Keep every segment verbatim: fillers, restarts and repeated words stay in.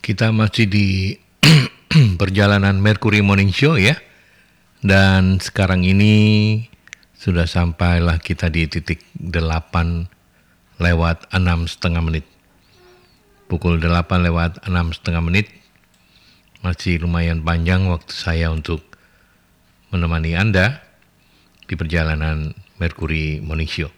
Kita masih di perjalanan Mercury Morning Show ya. Dan sekarang ini sudah sampailah kita di titik delapan lewat enam setengah menit. Pukul delapan lewat enam setengah menit. Masih lumayan panjang waktu saya untuk menemani Anda di perjalanan Mercury Morning Show.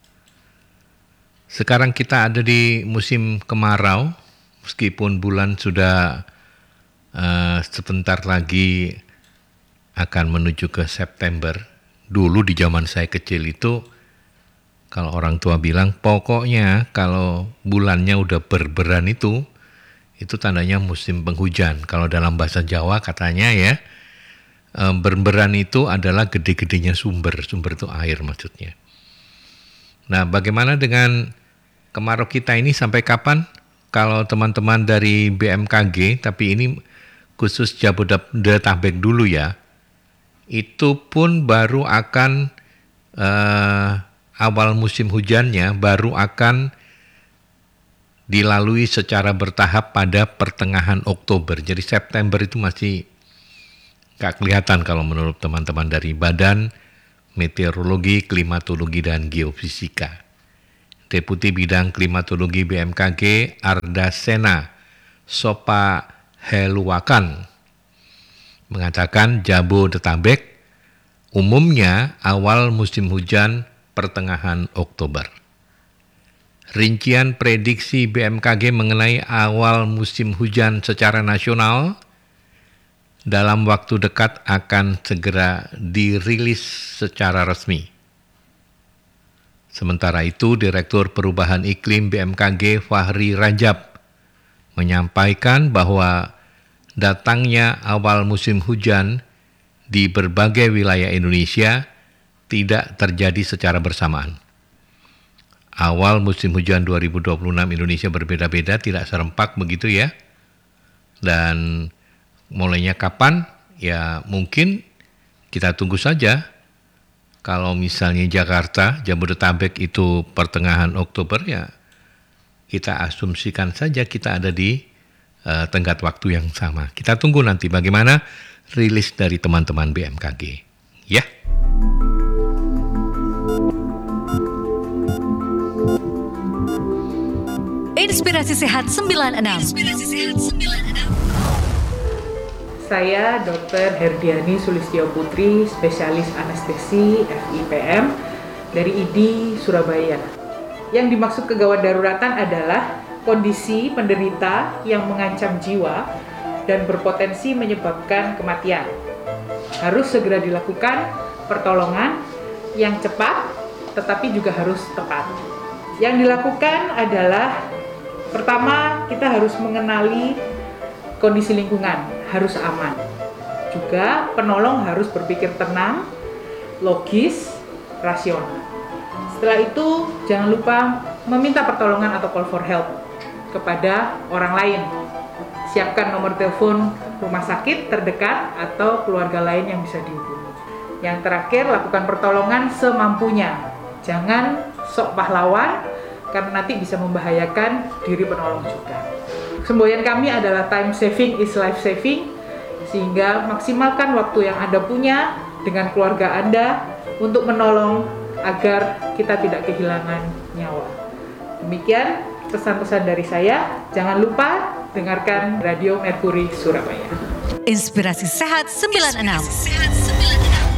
Sekarang kita ada di musim kemarau, meskipun bulan sudah uh, sebentar lagi akan menuju ke September. Dulu di zaman saya kecil itu, kalau orang tua bilang, pokoknya kalau bulannya udah berberan itu, itu tandanya musim penghujan. Kalau dalam bahasa Jawa katanya ya, uh, berberan itu adalah gede-gedenya sumber, sumber itu air maksudnya. Nah, bagaimana dengan kemarau kita ini sampai kapan? Kalau teman-teman dari B M K G, tapi ini khusus Jabodetabek dulu ya, itu pun baru akan uh, awal musim hujannya baru akan dilalui secara bertahap pada pertengahan Oktober. Jadi September itu masih nggak kelihatan kalau menurut teman-teman dari Badan Meteorologi, Klimatologi, dan Geofisika. Deputi Bidang Klimatologi B M K G Ardasena Sopa Heluwakan mengatakan Jabodetabek umumnya awal musim hujan pertengahan Oktober. Rincian prediksi B M K G mengenai awal musim hujan secara nasional dalam waktu dekat akan segera dirilis secara resmi. Sementara itu, Direktur Perubahan Iklim B M K G Fahri Rajab menyampaikan bahwa datangnya awal musim hujan di berbagai wilayah Indonesia tidak terjadi secara bersamaan. Awal musim hujan dua ribu dua puluh enam Indonesia berbeda-beda, tidak serempak begitu ya. Dan mulainya kapan? Ya mungkin kita tunggu saja. Kalau misalnya Jakarta, Jabodetabek itu pertengahan Oktober ya, kita asumsikan saja kita ada di uh, tenggat waktu yang sama. Kita tunggu nanti bagaimana rilis dari teman-teman B M K G. Ya. Inspirasi Sehat sembilan puluh enam. Inspirasi Sehat sembilan puluh enam. Saya Dokter Herdiani Sulistyo Putri, spesialis anestesi F I P M dari I D I Surabaya. Yang dimaksud kegawat daruratan adalah kondisi penderita yang mengancam jiwa dan berpotensi menyebabkan kematian. Harus segera dilakukan pertolongan yang cepat, tetapi juga harus tepat. Yang dilakukan adalah pertama, kita harus mengenali kondisi lingkungan, harus aman. Juga penolong harus berpikir tenang, logis, rasional. Setelah itu, jangan lupa meminta pertolongan atau call for help kepada orang lain. Siapkan nomor telepon rumah sakit terdekat atau keluarga lain yang bisa dihubungi. Yang terakhir, lakukan pertolongan semampunya. Jangan sok pahlawan, karena nanti bisa membahayakan diri penolong juga. Semboyan kami adalah time saving is life saving, sehingga maksimalkan waktu yang Anda punya dengan keluarga Anda untuk menolong agar kita tidak kehilangan nyawa. Demikian pesan-pesan dari saya. Jangan lupa dengarkan Radio Mercury Surabaya. Inspirasi Sehat sembilan puluh enam.